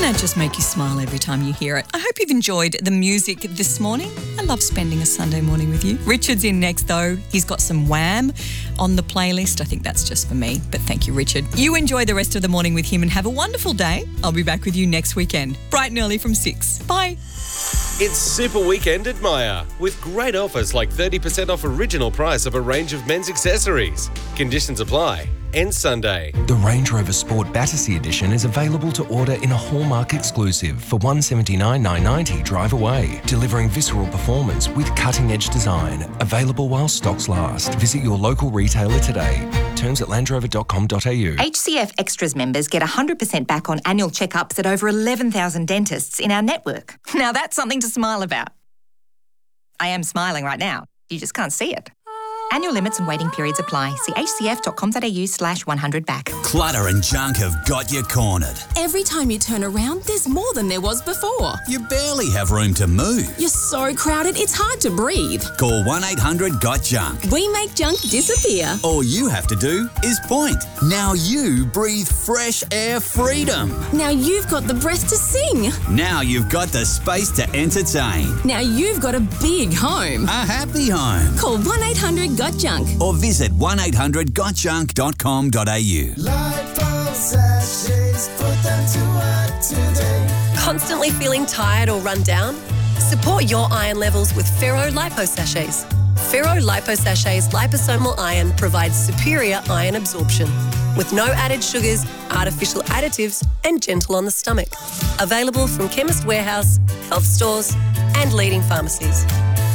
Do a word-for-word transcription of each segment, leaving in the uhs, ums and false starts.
that just make you smile every time you hear it? I hope you've enjoyed the music this morning. I love spending a Sunday morning with you. Richard's in next though. He's got some Wham on the playlist. I think that's just for me, but thank you, Richard. You enjoy the rest of the morning with him and have a wonderful day. I'll be back with you next weekend, bright and early from six. Bye. It's Super Weekend at Myer, with great offers like thirty percent off original price of a range of men's accessories. Conditions apply. Ends Sunday. The Range Rover Sport Battersea Edition is available to order in a Hallmark exclusive for one hundred seventy-nine thousand nine hundred ninety drive away, delivering visceral performance with cutting-edge design. Available while stocks last. Visit your local retailer today. Terms at land rover dot com dot a u. H C F Extras members get one hundred percent back on annual checkups at over eleven thousand dentists in our network. Now that's something to smile about. I am smiling right now. You just can't see it. Annual limits and waiting periods apply. See h c f dot com dot a u slash one hundred back. Clutter and junk have got you cornered. Every time you turn around, there's more than there was before. You barely have room to move. You're so crowded, it's hard to breathe. Call one eight hundred got junk. We make junk disappear. All you have to do is point. Now you breathe fresh air freedom. Now you've got the breath to sing. Now you've got the space to entertain. Now you've got a big home. A happy home. Call one eight hundred got junk. Or visit one eight hundred got junk dot com dot a u. Constantly feeling tired or run down? Support your iron levels with Ferro Lipo Sachets. Ferro Lipo Sachets liposomal iron provides superior iron absorption with no added sugars, artificial additives and gentle on the stomach. Available from Chemist Warehouse, health stores and leading pharmacies.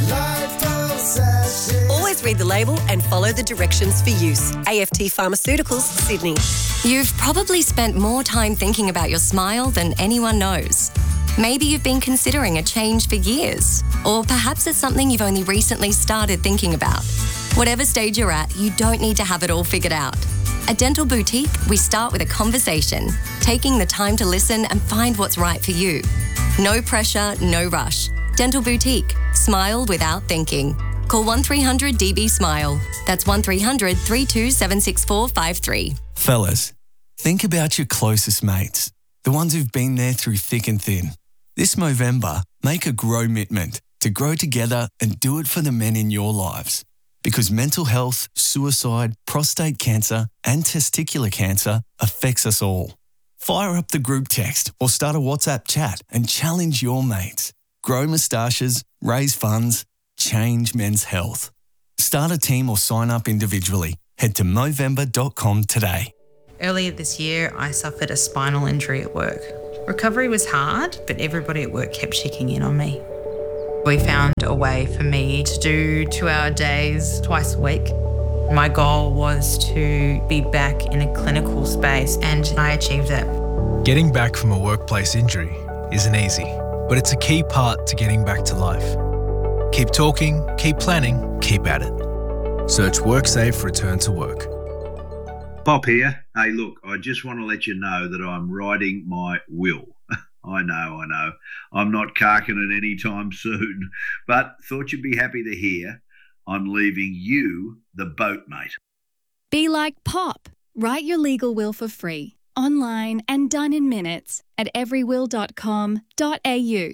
Always read the label and follow the directions for use. A F T Pharmaceuticals, Sydney. You've probably spent more time thinking about your smile than anyone knows. Maybe you've been considering a change for years, or perhaps it's something you've only recently started thinking about. Whatever stage you're at, you don't need to have it all figured out. At Dental Boutique, we start with a conversation, taking the time to listen and find what's right for you. No pressure, no rush. Dental Boutique. Smile without thinking. Call one three hundred D B SMILE. That's one three hundred, three two seven six four five three. Fellas, think about your closest mates, the ones who've been there through thick and thin. This Movember, make a grow-mitment to grow together and do it for the men in your lives. Because mental health, suicide, prostate cancer and testicular cancer affects us all. Fire up the group text or start a WhatsApp chat and challenge your mates. Grow moustaches, raise funds, change men's health. Start a team or sign up individually. Head to movember dot com today. Earlier this year, I suffered a spinal injury at work. Recovery was hard, but everybody at work kept checking in on me. We found a way for me to do two-hour days twice a week. My goal was to be back in a clinical space, and I achieved that. Getting back from a workplace injury isn't easy, but it's a key part to getting back to life. Keep talking, keep planning, keep at it. Search WorkSafe Return to Work. Bob here. Hey, look, I just want to let you know that I'm writing my will. I know, I know. I'm not carking it anytime soon, but thought you'd be happy to hear I'm leaving you the boat, mate. Be like Pop. Write your legal will for free, online and done in minutes at every will dot com dot a u.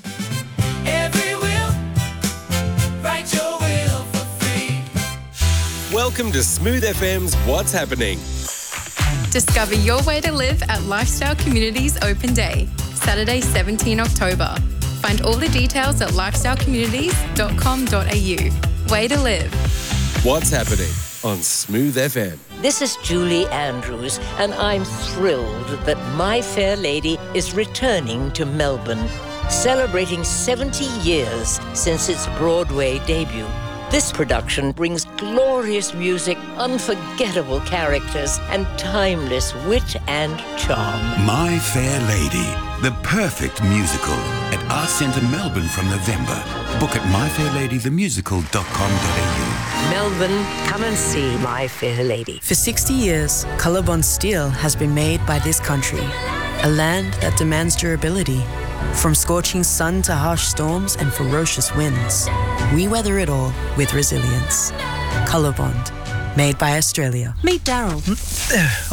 Every will, write your will for free. Welcome to Smooth F M's What's Happening. Discover your way to live at Lifestyle Communities Open Day, Saturday, seventeenth October. Find all the details at lifestyle communities dot com dot a u. Way to live. What's Happening on Smooth F M. This is Julie Andrews, and I'm thrilled that My Fair Lady is returning to Melbourne, celebrating seventy years since its Broadway debut. This production brings glorious music, unforgettable characters, and timeless wit and charm. My Fair Lady, the perfect musical at Arts Centre Melbourne from November. Book at my fair lady the musical dot com dot a u. Melbourne, come and see My Fair Lady. For sixty years, Colorbond steel has been made by this country, a land that demands durability. From scorching sun to harsh storms and ferocious winds, we weather it all with resilience. Colorbond, made by Australia. Meet Daryl. Hi,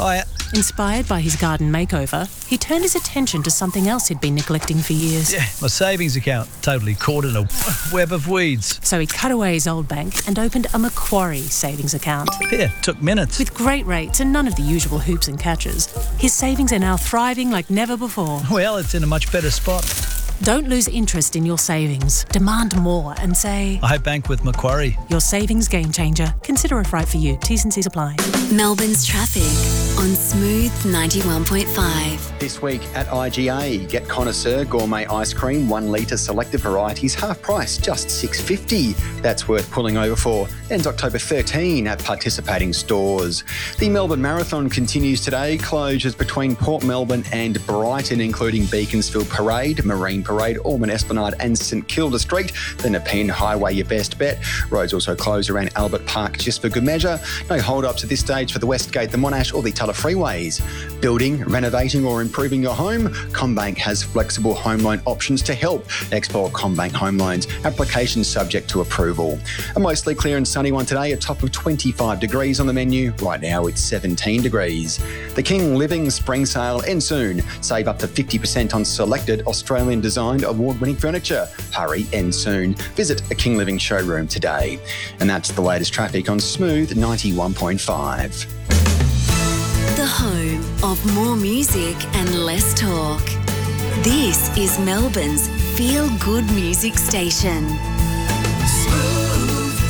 Inspired by his garden makeover, he turned his attention to something else he'd been neglecting for years. Yeah, my savings account, totally caught in a web of weeds. So he cut away his old bank and opened a Macquarie savings account. Yeah, took minutes. With great rates and none of the usual hoops and catches, his savings are now thriving like never before. Well, it's in a much better spot. Don't lose interest in your savings. Demand more and say, I bank with Macquarie. Your savings game changer. Consider if right for you. T's and C's apply. Melbourne's traffic on Smooth ninety-one point five. This week at I G A, get Connoisseur Gourmet Ice Cream, one litre selected varieties, half price, just six dollars fifty. That's worth pulling over for. Ends October thirteenth at participating stores. The Melbourne Marathon continues today. Closures between Port Melbourne and Brighton, including Beaconsfield Parade, Marine Parade, Ormond Esplanade and St Kilda Street. The Nepean Highway, your best bet. Roads also closed around Albert Park just for good measure. No hold-ups at this stage for the Westgate, the Monash or the Tulla freeways. Building, renovating or improving your home? CommBank has flexible home loan options to help. Explore CommBank Home Loans. Applications subject to approval. A mostly clear and sunny one today, a top of twenty-five degrees on the menu. Right now it's seventeen degrees. The King Living Spring Sale ends soon. Save up to fifty percent on selected Australian designed award-winning furniture. Hurry, ends soon. Visit a King Living showroom today. And that's the latest traffic on Smooth ninety-one point five. The home of more music and less talk. This is Melbourne's feel-good music station. Smooth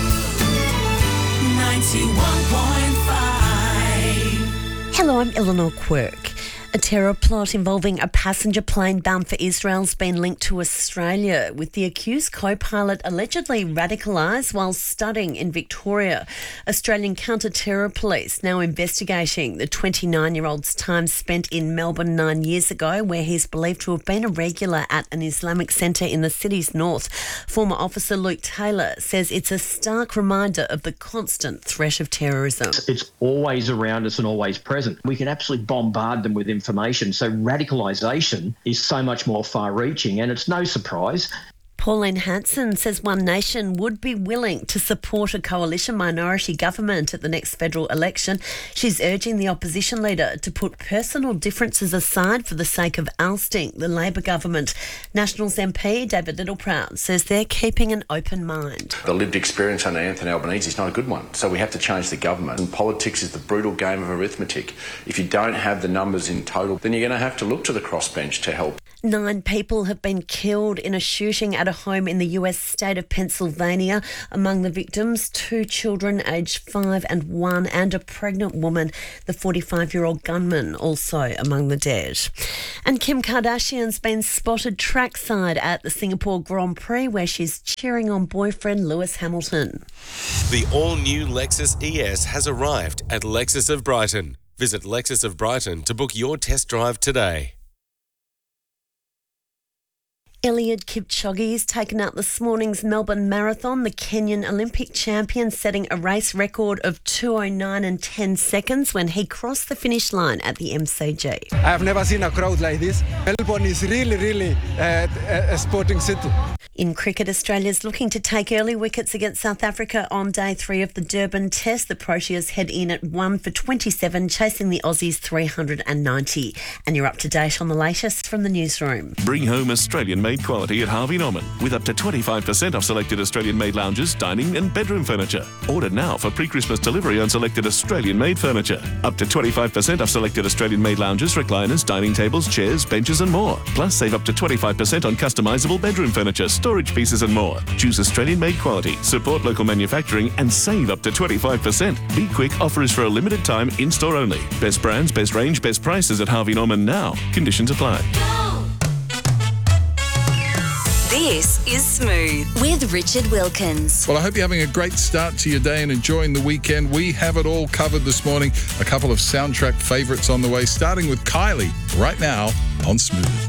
ninety-one point five. Hello, I'm Eleanor Quirk. A terror plot involving a passenger plane bound for Israel has been linked to Australia, with the accused co-pilot allegedly radicalised while studying in Victoria. Australian counter-terror police now investigating the twenty-nine-year-old's time spent in Melbourne nine years ago, where he's believed to have been a regular at an Islamic centre in the city's north. Former officer Luke Taylor says it's a stark reminder of the constant threat of terrorism. It's always around us and always present. We can absolutely bombard them with information. Information. So radicalisation is so much more far-reaching, and it's no surprise. Pauline Hanson says One Nation would be willing to support a coalition minority government at the next federal election. She's urging the opposition leader to put personal differences aside for the sake of ousting the Labor government. Nationals M P David Littleproud says they're keeping an open mind. The lived experience under Anthony Albanese is not a good one, so we have to change the government. And politics is the brutal game of arithmetic. If you don't have the numbers in total, then you're going to have to look to the crossbench to help. Nine people have been killed in a shooting at a home in the U S state of Pennsylvania. Among the victims, two children aged five and one and a pregnant woman. The forty-five-year-old gunman also among the dead. And Kim Kardashian's been spotted trackside at the Singapore Grand Prix, where she's cheering on boyfriend Lewis Hamilton. The all-new Lexus E S has arrived at Lexus of Brighton. Visit Lexus of Brighton to book your test drive today. Eliud Kipchoge has taken out this morning's Melbourne Marathon. The Kenyan Olympic champion setting a race record of two oh nine and ten seconds when he crossed the finish line at the M C G. I have never seen a crowd like this. Melbourne is really, really uh, a sporting city. In cricket, Australia's looking to take early wickets against South Africa on day three of the Durban Test. The Proteas head in at one for twenty-seven, chasing the Aussies three hundred ninety. And you're up to date on the latest from the newsroom. Bring home Australian-made quality at Harvey Norman with up to twenty-five percent off selected Australian-made lounges, dining and bedroom furniture. Order now for pre-Christmas delivery on selected Australian-made furniture. Up to twenty-five percent off selected Australian-made lounges, recliners, dining tables, chairs, benches and more. Plus, save up to twenty-five percent on customisable bedroom furniture, storage pieces and more. Choose Australian-made quality, support local manufacturing and save up to twenty-five percent. Be quick, offer is for a limited time, in-store only. Best brands, best range, best prices at Harvey Norman now. Conditions apply. This is Smooth with Richard Wilkins. Well, I hope you're having a great start to your day and enjoying the weekend. We have it all covered this morning. A couple of soundtrack favourites on the way, starting with Kylie right now on Smooth.